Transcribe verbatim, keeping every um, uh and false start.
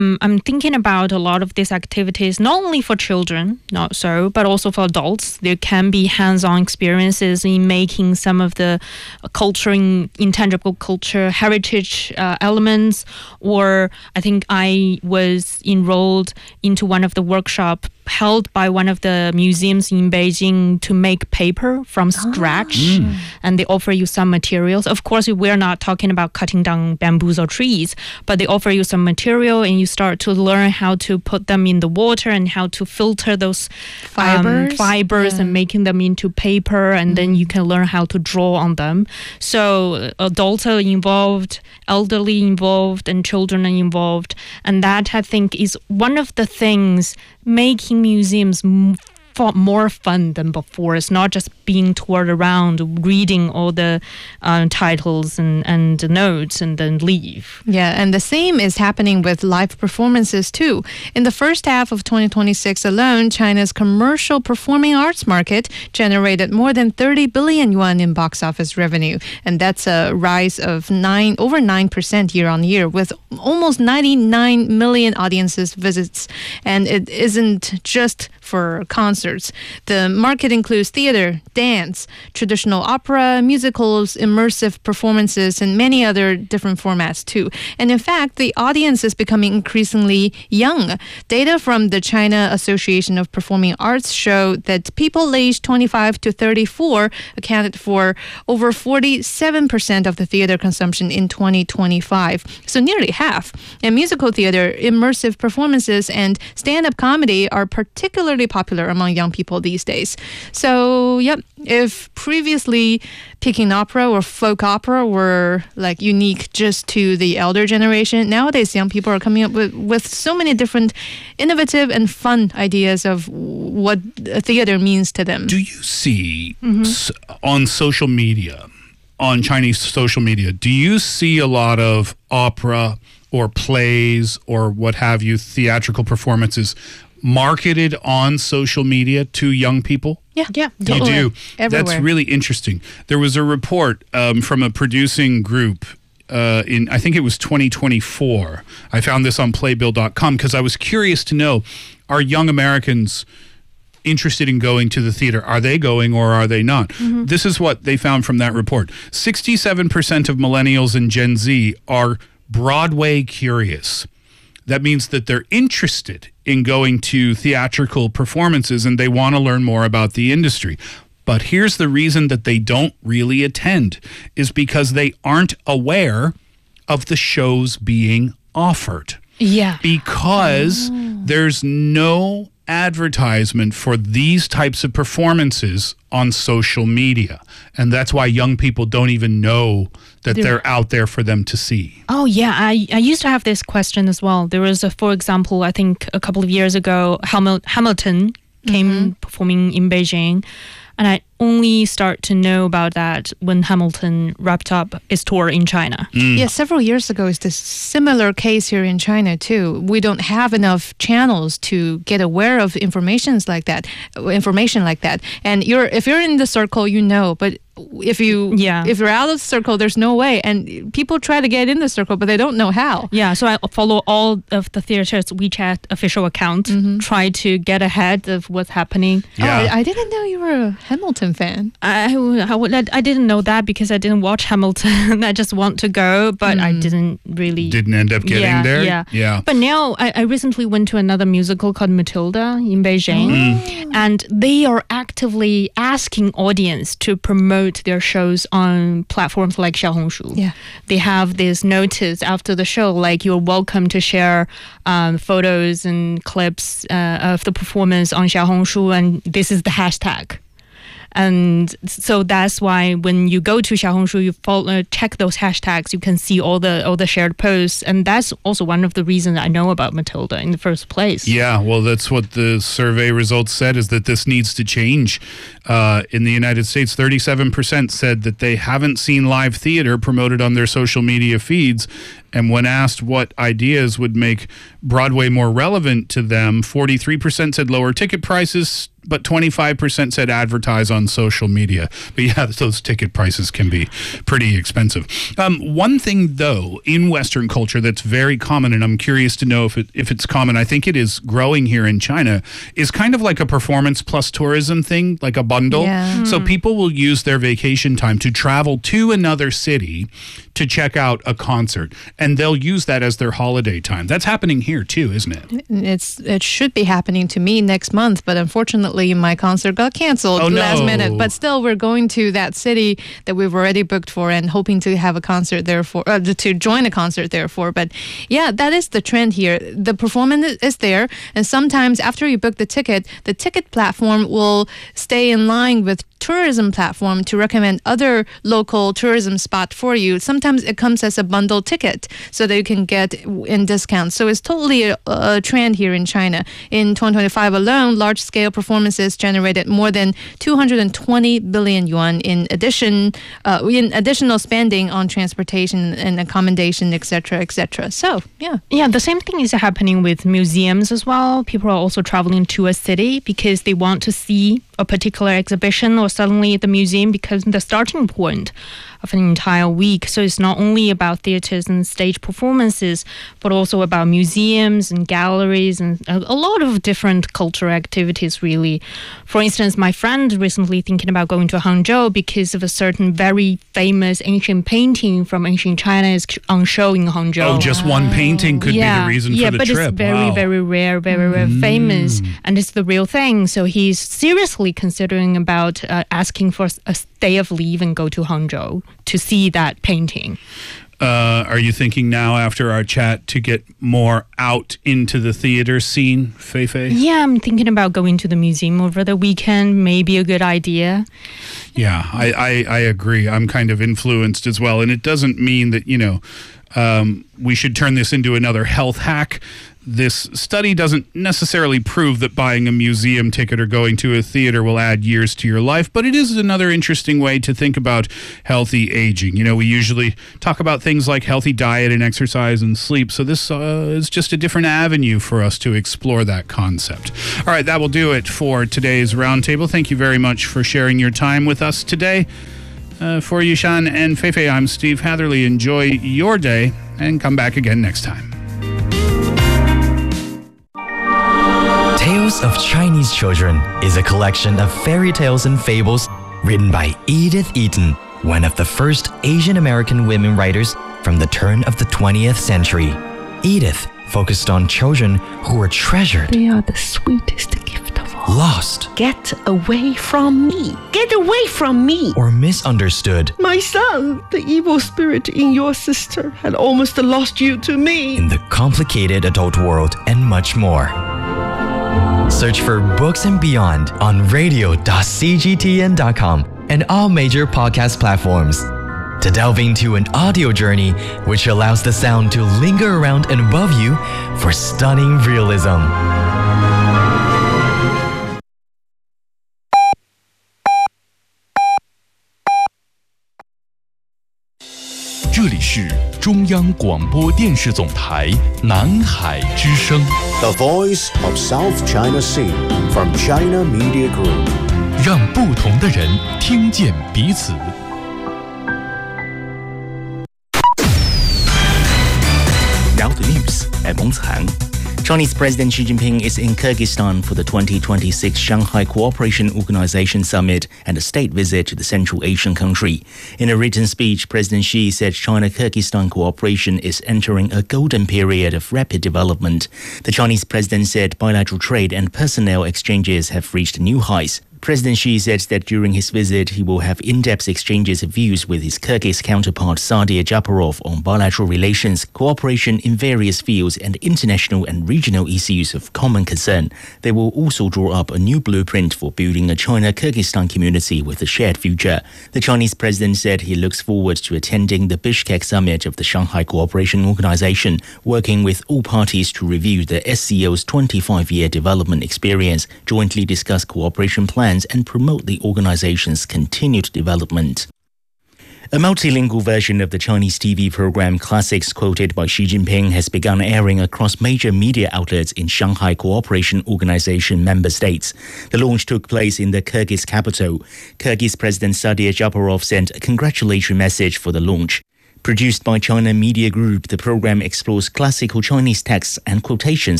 Um, I'm thinking about a lot of these activities, not only for children, not so, but also for adults. There can be hands-on experiences in making some of the culture, intangible culture, heritage uh, elements. Or I think I was enrolled into one of the workshops held by one of the museums in Beijing to make paper from scratch. Oh. Mm. And they offer you some materials. Of course, we're not talking about cutting down bamboos or trees, but they offer you some material and you start to learn how to put them in the water and how to filter those Fibers, um, fibers yeah. and making them into paper, and mm. then you can learn how to draw on them. So adults are involved, elderly involved, and children are involved. And that, I think, is one of the things making museums m- far more fun than before. It's not just being toured around, reading all the uh, titles and, and notes and then leave. Yeah, and the same is happening with live performances too. In the first half of twenty twenty-six alone, China's commercial performing arts market generated more than thirty billion yuan in box office revenue. And that's a rise of nine over nine percent year on year, with almost ninety-nine million audiences visits. And it isn't just for concerts. The market includes theater, dance, traditional opera, musicals, immersive performances, and many other different formats too. And in fact, the audience is becoming increasingly young. Data from the China Association of Performing Arts show that people aged twenty-five to thirty-four accounted for over forty-seven percent of the theater consumption in twenty twenty-five. So nearly half. And musical theater, immersive performances, and stand-up comedy are particularly popular among young people these days. So, yep, if previously Peking opera or folk opera were like unique just to the elder generation, nowadays young people are coming up with, with so many different innovative and fun ideas of what theater means to them. Do you see mm-hmm. s- on social media, on Chinese social media, do you see a lot of opera or plays or what have you, theatrical performances marketed on social media to young people? Yeah, yeah, you totally. do. Everywhere. That's really interesting. There was a report um, from a producing group uh, in, I think it was twenty twenty-four. I found this on playbill dot com because I was curious to know, are young Americans interested in going to the theater? Are they going or are they not? Mm-hmm. This is what they found from that report. sixty-seven percent of millennials and Gen Z are Broadway curious. That means that they're interested in going to theatrical performances and they want to learn more about the industry. But here's the reason that they don't really attend, is because they aren't aware of the shows being offered. Yeah. Because oh. there's no advertisement for these types of performances on social media. And that's why young people don't even know that they're, they're out there for them to see. Oh, yeah. I, I used to have this question as well. There was, a, for example, I think a couple of years ago, Hamil- Hamilton came mm-hmm. performing in Beijing. And I only start to know about that when Hamilton wrapped up his tour in China. Mm. Yeah, several years ago, it's this similar case here in China too. We don't have enough channels to get aware of informations like that, information like that. And you're if you're in the circle, you know, but if you yeah. if you're out of the circle, there's no way. And people try to get in the circle, but they don't know how. Yeah, so I follow all of the theater's WeChat official account, mm-hmm. try to get ahead of what's happening. Yeah. Oh, I, I didn't know you were a Hamilton fan. I, I, I didn't know that because I didn't watch Hamilton. I just want to go, but mm. I didn't really... Didn't end up getting yeah, there? Yeah. yeah. But now, I, I recently went to another musical called Matilda in Beijing, mm. and they are actively asking audience to promote their shows on platforms like Xiaohongshu. Yeah. They have this notice after the show, like you're welcome to share um, photos and clips uh, of the performance on Xiaohongshu, and this is the hashtag. And so that's why when you go to Xiaohongshu, you follow, uh, check those hashtags, you can see all the all the shared posts. And that's also one of the reasons I know about Matilda in the first place. Yeah, well, that's what the survey results said, is that this needs to change. Uh, in the United States, thirty-seven percent said that they haven't seen live theater promoted on their social media feeds. And when asked what ideas would make Broadway more relevant to them, forty-three percent said lower ticket prices, but twenty-five percent said advertise on social media. But yeah, those ticket prices can be pretty expensive. Um, one thing, though, in Western culture that's very common, and I'm curious to know if it, if it's common, I think it is growing here in China, is kind of like a performance plus tourism thing, like a bundle. Yeah. So people will use their vacation time to travel to another city to check out a concert, and they'll use that as their holiday time. That's happening here too, isn't it? It's it should be happening to me next month, but unfortunately my concert got canceled Oh, last no. minute. But still, we're going to that city that we've already booked for and hoping to have a concert there for uh, to join a concert there for. But yeah, that is the trend here. The performance is there, and sometimes after you book the ticket, the ticket platform will stay in line with tourism platform to recommend other local tourism spot for you. Sometimes it comes as a bundle ticket so that you can get in discounts. So it's totally a, a trend here in China. In twenty twenty-five alone, large-scale performances generated more than two hundred twenty billion yuan in addition, uh, in additional spending on transportation and accommodation, et cetera, et cetera. So yeah, Yeah, the same thing is happening with museums as well. People are also traveling to a city because they want to see a particular exhibition or suddenly at the museum because the starting point of an entire week. So it's not only about theaters and stage performances, but also about museums and galleries and a, a lot of different cultural activities, really. For instance, my friend recently thinking about going to Hangzhou because of a certain very famous ancient painting from ancient China is on show in Hangzhou. Oh, just one painting could yeah, be the reason yeah, for the but trip. it's very, Wow. very rare, very, very famous, and it's the real thing. So he's seriously considering about uh, asking for a day of leave and go to Hangzhou to see that painting. Uh, are you thinking now, after our chat, to get more out into the theater scene, Fei-Fei? Yeah, I'm thinking about going to the museum over the weekend. Maybe a good idea. Yeah, I, I, I agree. I'm kind of influenced as well. And it doesn't mean that, you know, um, we should turn this into another health hack. This study doesn't necessarily prove that buying a museum ticket or going to a theater will add years to your life, but it is another interesting way to think about healthy aging. You know, we usually talk about things like healthy diet and exercise and sleep, so this uh, is just a different avenue for us to explore that concept. All right, that will do it for today's Roundtable. Thank you very much for sharing your time with us today. Uh, for Yushan and Fei-Fei, I'm Steve Hatherley. Enjoy your day and come back again next time. Tales of Chinese Children is a collection of fairy tales and fables written by Edith Eaton, one of the first Asian American women writers from the turn of the twentieth century. Edith focused on children who were treasured, They are the sweetest gift of all. lost, Get away from me! Get away from me! or misunderstood My son, the evil spirit in your sister had almost lost you to me. in the complicated adult world, and much more. Search for Books and Beyond on radio dot c g t n dot com and all major podcast platforms to delve into an audio journey which allows the sound to linger around and above you for stunning realism. "这里是中央广播电视总台南海之声， The voice of South China Sea from China Media Group. 让不同的人听见彼此。" Now the news at Mongcang. Chinese President Xi Jinping is in Kyrgyzstan for the twenty twenty-six Shanghai Cooperation Organization Summit and a state visit to the Central Asian country. In a written speech, President Xi said China-Kyrgyzstan cooperation is entering a golden period of rapid development. The Chinese president said bilateral trade and personnel exchanges have reached new heights. President Xi said that during his visit, he will have in-depth exchanges of views with his Kyrgyz counterpart Sadir Japarov on bilateral relations, cooperation in various fields, and international and regional issues of common concern. They will also draw up a new blueprint for building a China-Kyrgyzstan community with a shared future. The Chinese president said he looks forward to attending the Bishkek summit of the Shanghai Cooperation Organization, working with all parties to review the S C O's twenty-five-year development experience, jointly discuss cooperation plans, and promote the organization's continued development. A multilingual version of the Chinese T V program Classics quoted by Xi Jinping has begun airing across major media outlets in Shanghai Cooperation Organization member states. The launch took place in the Kyrgyz capital. Kyrgyz President Sadir Japarov sent a congratulatory message for the launch. Produced by China Media Group, the program explores classical Chinese texts and quotations